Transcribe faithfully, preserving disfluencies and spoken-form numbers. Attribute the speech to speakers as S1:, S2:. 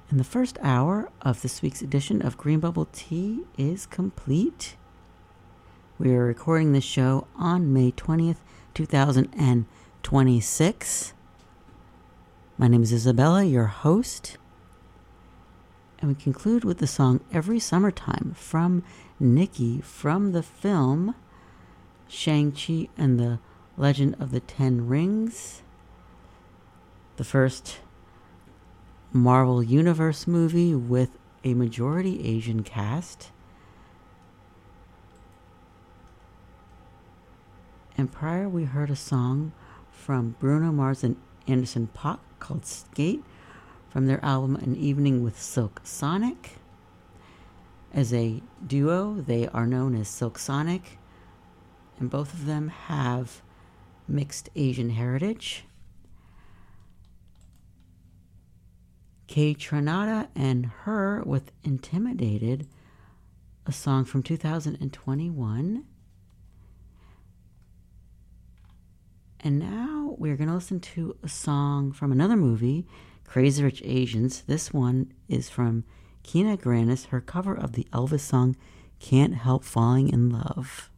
S1: And the first hour of this week's edition of Green Bubble Tea is complete. We are recording this show on May twentieth, two thousand twenty-six. My name is Isabella, your host. And we conclude with the song Every Summertime from Nikki from the film Shang-Chi and the Legend of the Ten Rings, the first Marvel Universe movie with a majority Asian cast. And prior, we heard a song from Bruno Mars and Anderson .Paak called Skate from their album An Evening with Silk Sonic. As a duo, they are known as Silk Sonic, and both of them have mixed Asian heritage. Kay Tranada and Her with Intimidated, a song from two thousand twenty-one. And now we're going to listen to a song from another movie, Crazy Rich Asians. This one is from Kina Grannis, her cover of the Elvis song Can't Help Falling in Love.